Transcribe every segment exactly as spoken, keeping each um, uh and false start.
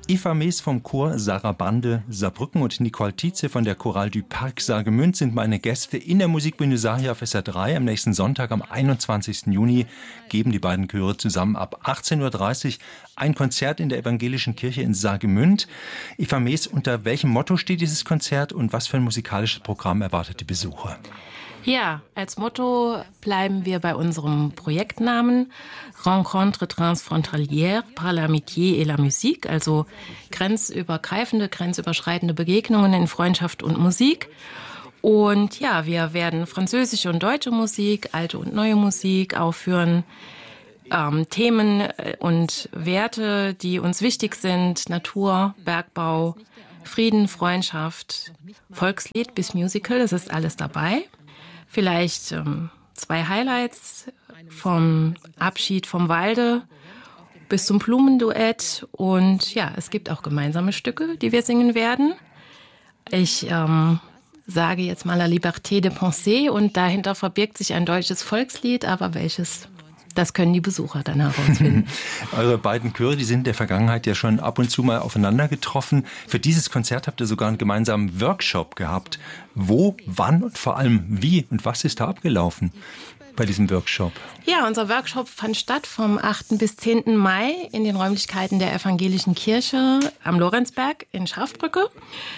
Eva Mees vom Chor Sarabande Saarbrücken und Nicole Tietze von der Chorale du Parc Saargemünd sind meine Gäste in der Musikbühne Saria auf S R drei. Am nächsten Sonntag, am einundzwanzigsten Juni, geben die beiden Chöre zusammen ab achtzehn Uhr dreißig ein Konzert in der Evangelischen Kirche in Saargemünd. Eva Mees, unter welchem Motto steht dieses Konzert und was für ein musikalisches Programm erwartet die Besucher? Ja, als Motto bleiben wir bei unserem Projektnamen Rencontre transfrontalière par l'amitié et la musique, also grenzübergreifende, grenzüberschreitende Begegnungen in Freundschaft und Musik. Und ja, wir werden französische und deutsche Musik, alte und neue Musik aufführen, ähm, Themen und Werte, die uns wichtig sind, Natur, Bergbau, Frieden, Freundschaft, Volkslied bis Musical, das ist alles dabei. Vielleicht ähm, zwei Highlights vom Abschied vom Walde bis zum Blumenduett. Und ja, es gibt auch gemeinsame Stücke, die wir singen werden. Ich ähm, sage jetzt mal La Liberté de Penser und dahinter verbirgt sich ein deutsches Volkslied, aber welches? Das können die Besucher dann herausfinden. Eure beiden Chöre, die sind in der Vergangenheit ja schon ab und zu mal aufeinander getroffen. Für dieses Konzert habt ihr sogar einen gemeinsamen Workshop gehabt. Wo, wann und vor allem wie und was ist da abgelaufen bei diesem Workshop? Ja, unser Workshop fand statt vom achten bis zehnten Mai in den Räumlichkeiten der Evangelischen Kirche am Lorenzberg in Scharfbrücke.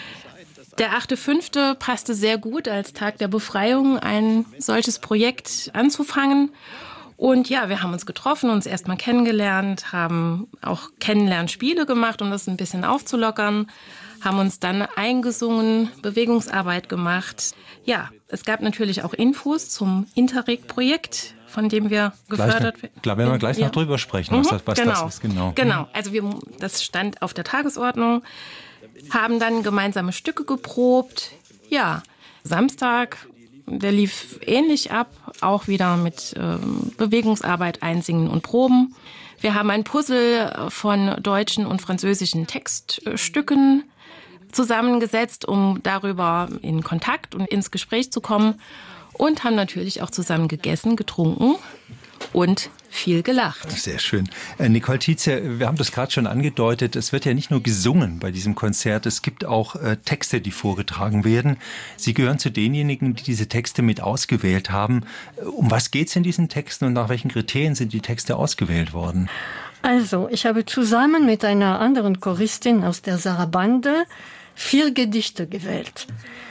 Der achte fünfte passte sehr gut als Tag der Befreiung, ein solches Projekt anzufangen. Und ja, wir haben uns getroffen, uns erstmal kennengelernt, haben auch Kennenlernspiele gemacht, um das ein bisschen aufzulockern, haben uns dann eingesungen, Bewegungsarbeit gemacht. Ja, es gab natürlich auch Infos zum Interreg-Projekt, von dem wir gefördert werden. Klar, werden wir gleich ja. noch drüber sprechen, was, das, was genau. das ist. Genau, genau. Also wir, das stand auf der Tagesordnung, haben dann gemeinsame Stücke geprobt. Ja, Samstag, der lief ähnlich ab, auch wieder mit ähm, Bewegungsarbeit, Einsingen und Proben. Wir haben ein Puzzle von deutschen und französischen Textstücken zusammengesetzt, um darüber in Kontakt und ins Gespräch zu kommen. Und haben natürlich auch zusammen gegessen, getrunken und viel gelacht. Sehr schön. Äh, Nicole Tietze, wir haben das gerade schon angedeutet, es wird ja nicht nur gesungen bei diesem Konzert, es gibt auch äh, Texte, die vorgetragen werden. Sie gehören zu denjenigen, die diese Texte mit ausgewählt haben. Um was geht es in diesen Texten und nach welchen Kriterien sind die Texte ausgewählt worden? Also, ich habe zusammen mit einer anderen Choristin aus der Sarabande vier Gedichte gewählt.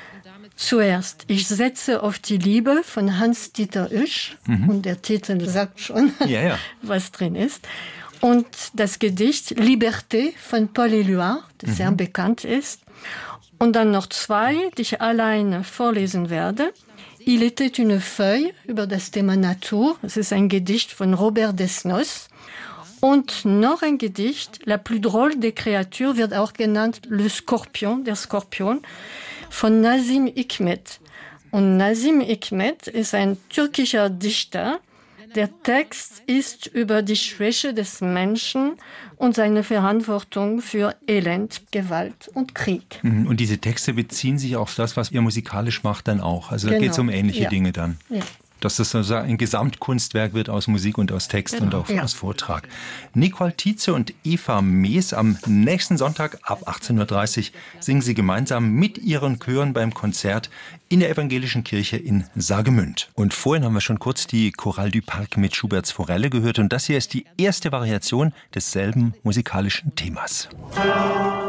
Zuerst, ich setze auf die Liebe von Hans-Dieter Oesch. Mhm. Und der Titel sagt schon, ja, ja. was drin ist. Und das Gedicht Liberté von Paul Éluard, das mhm. sehr bekannt ist. Und dann noch zwei, die ich alleine vorlesen werde. Il était une feuille über das Thema Natur. Das ist ein Gedicht von Robert Desnos. Und noch ein Gedicht, La plus drôle des créatures, wird auch genannt Le Scorpion, der Skorpion, von Nazim Hikmet. Und Nazim Hikmet ist ein türkischer Dichter. Der Text ist über die Schwäche des Menschen und seine Verantwortung für Elend, Gewalt und Krieg. Und diese Texte beziehen sich auf das, was ihr musikalisch macht, dann auch. Also genau. Da geht es um ähnliche ja. Dinge dann. Ja. Dass das also ein Gesamtkunstwerk wird aus Musik und aus Text genau, und auch ja. aus Vortrag. Nicole Tietze und Eva Mees am nächsten Sonntag ab achtzehn Uhr dreißig singen sie gemeinsam mit ihren Chören beim Konzert in der Evangelischen Kirche in Saargemünd. Und vorhin haben wir schon kurz die Chorale du Parc mit Schuberts Forelle gehört und das hier ist die erste Variation desselben musikalischen Themas.